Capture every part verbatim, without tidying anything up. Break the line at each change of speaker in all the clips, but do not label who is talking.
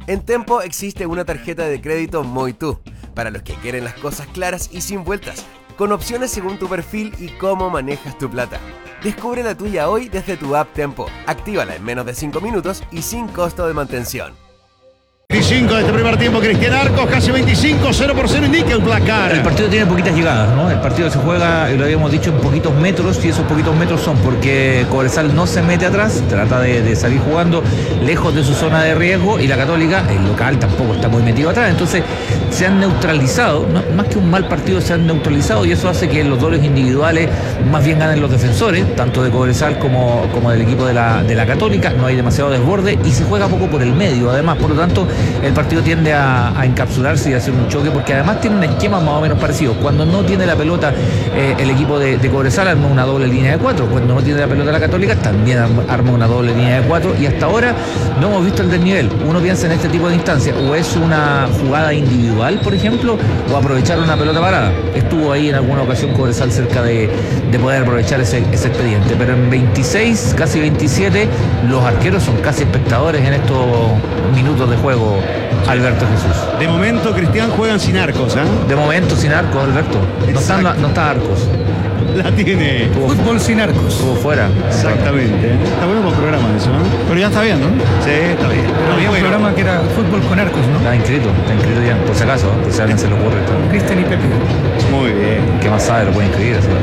En Tempo existe una tarjeta de crédito Muy Tú, para los que quieren las cosas claras y sin vueltas, con opciones según tu perfil y cómo manejas tu plata. Descubre la tuya hoy desde tu app Tempo. Actívala en menos de cinco minutos y sin costo de mantención.
veinticinco de este primer tiempo, Cristian Arcos, casi veinticinco, cero por cero indica el placar.
El partido tiene poquitas llegadas, ¿no? El partido se juega, y lo habíamos dicho, en poquitos metros, y esos poquitos metros son porque Cobresal no se mete atrás, trata de, de salir jugando lejos de su zona de riesgo, y la Católica, el local, tampoco está muy metido atrás. Entonces se han neutralizado, ¿no? Más que un mal partido, se han neutralizado, y eso hace que los dobles individuales más bien ganen los defensores, tanto de Cobresal como, como del equipo de la, de la Católica. No hay demasiado desborde y se juega poco por el medio, además, por lo tanto el partido tiende a, a encapsularse y a hacer un choque, porque además tiene un esquema más o menos parecido. Cuando no tiene la pelota eh, el equipo de, de Cobresal arma una doble línea de cuatro, cuando no tiene la pelota la Católica también arma una doble línea de cuatro, y hasta ahora no hemos visto el desnivel. Uno piensa en este tipo de instancias, o es una jugada individual, por ejemplo, o aprovechar una pelota parada. Estuvo ahí en alguna ocasión Cobresal cerca de, de poder aprovechar ese, ese expediente, pero en veintiséis, casi veintisiete, los arqueros son casi espectadores en estos minutos de juego. Alberto Jesús.
De momento, Cristian, juegan sin arcos, ¿eh?
De momento sin arcos, Alberto. No está, no está arcos.
La tiene.
Estuvo,
Fútbol sin arcos.
Estuvo fuera.
Exactamente. Está bueno por programa eso, ¿no?
Pero ya está bien, ¿no?
Sí, está bien.
Pero había un
bueno.
programa que era fútbol con arcos, ¿no?
Está inscrito, está inscrito ya, por si acaso, por si a alguien se le ocurre.
Cristian y Pepe.
Muy bien.
¿Qué más sabe? Lo puede inscribir. Así.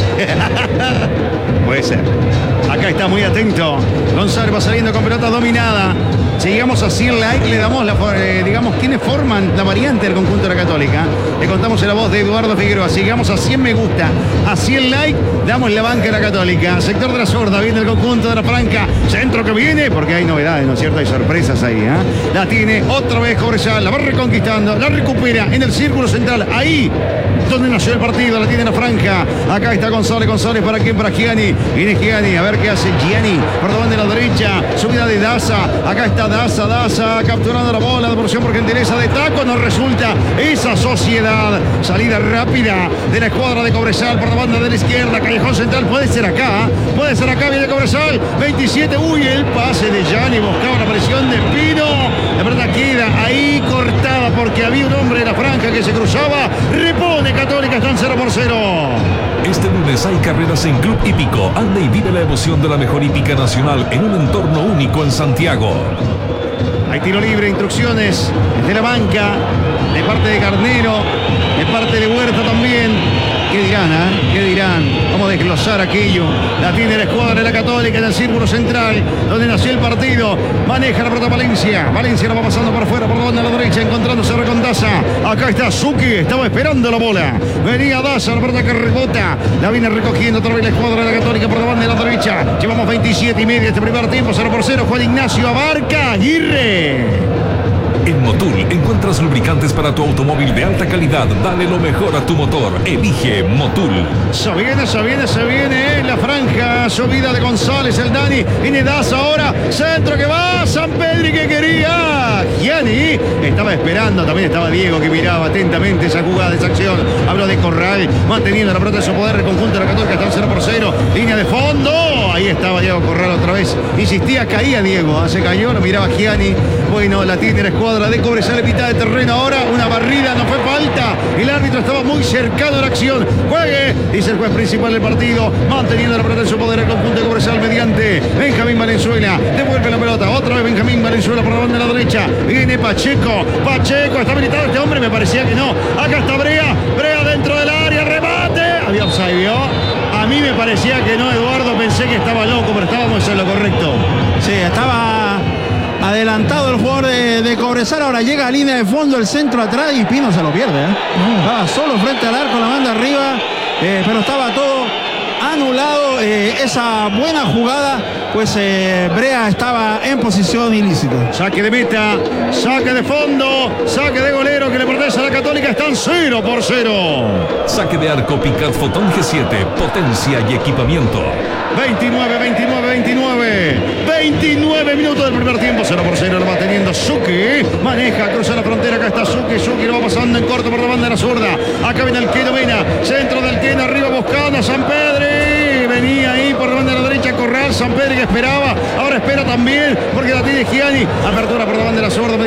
Puede ser. Acá está muy atento. González va saliendo con pelota dominada. Si llegamos a cien likes, le damos, la, eh, digamos, quiénes forman la variante del conjunto de la Católica. Le contamos en la voz de Eduardo Figueroa. Si llegamos a cien me gusta, a cien likes, damos la banca de la Católica. Sector de la zurda, viene el conjunto de la Franca. Centro que viene, porque hay novedades, ¿no es cierto? Hay sorpresas ahí, ¿eh? La tiene otra vez Cobresal, la va reconquistando, la recupera en el círculo central. Ahí donde nació el partido, la tiene la Franja. Acá está González, González, ¿para quién? Para Gianni. Viene Gianni, a ver qué hace Gianni. Por la banda de la derecha, subida de Daza. Acá está Daza, Daza, capturando la bola, devolución por gentileza de Taco. No resulta esa sociedad. Salida rápida de la escuadra de Cobresal por la banda de la izquierda. Callejón central, puede ser acá. Puede ser acá, viene Cobresal. veintisiete, uy, el pase de Gianni. Buscaba la presión de Pino. La verdad queda ahí cortada porque había un hombre de la Franja que se cruzaba. Repone Católica, están cero por cero.
Este lunes hay carreras en Club Hípico. Anda y vive la emoción de la mejor hípica nacional en un entorno único en Santiago.
Hay tiro libre, instrucciones desde la banca, de parte de Carnero, de parte de Huerta también. ¿Qué dirán, eh? ¿Qué dirán? Vamos a desglosar aquello. La tiene la escuadra de la Católica en el círculo central, donde nació el partido. Maneja la pelota Valencia. Valencia la va pasando por fuera, por la banda a la derecha, encontrándose con Daza. Acá está Zucchi, estaba esperando la bola. Venía Daza, la pelota que rebota. La viene recogiendo otra vez la escuadra de la Católica por la banda de la derecha. Llevamos veintisiete y medio este primer tiempo, cero por cero. Juan Ignacio Abarca, Aguirre.
En Motul encuentras lubricantes para tu automóvil de alta calidad. Dale lo mejor a tu motor. Elige Motul.
Se viene, se viene, se viene. La franja subida de González, el Dani. Viene Daza ahora. Centro que va. San Pedri que quería. Gianni estaba esperando. También estaba Diego que miraba atentamente esa jugada, esa acción. Habló de Corral. Manteniendo la pelota de su poder. El conjunto de la Católica está cero por cero. Línea de fondo. Ahí estaba Diego Corral otra vez. Insistía, caía Diego. Se cayó, lo miraba Gianni. Bueno, la tiene la escuadra de Cobresal en mitad de terreno ahora. Una barrida, no fue falta. El árbitro estaba muy cercano a la acción. Juegue, dice el juez principal del partido. Manteniendo la pelota en su poder el conjunto de Cobresal mediante Benjamín Valenzuela. Devuelve la pelota. Otra vez Benjamín Valenzuela por la banda de la derecha. Viene Pacheco. Pacheco, ¿está habilitado este hombre? Me parecía que no. Acá está Brea. Brea dentro del área. Remate. Había offside, ¿vio? A mí me parecía que no, Eduardo. Pensé que estaba loco, pero estábamos en lo correcto.
Sí, estaba adelantado el jugador de, de Cobresal. Ahora llega a línea de fondo, el centro atrás y Pino se lo pierde, ¿eh? No. Estaba solo frente al arco, la manda arriba, eh, pero estaba todo anulado. Eh, esa buena jugada, pues eh, Brea estaba en posición ilícita.
Saque de meta, saque de fondo, saque de golero que le pertenece a la Católica. Están cero por cero.
Saque de arco Picat Fotón G siete. Potencia y equipamiento.
veintinueve, veintinueve, veintinueve. veintinueve minutos del primer tiempo. cero por cero lo va teniendo Zucchi. Maneja, cruza la frontera. Acá está Zucchi. Zucchi lo va pasando en corto por la banda de la zurda. Acá viene el Keno Mena. Centro del Keno. Arriba buscando a San Pedri. Venía ahí por la banda de la derecha Corral. San Pedri que esperaba. Ahora espera también porque la tiene Gianni. Apertura por la banda de la zurda.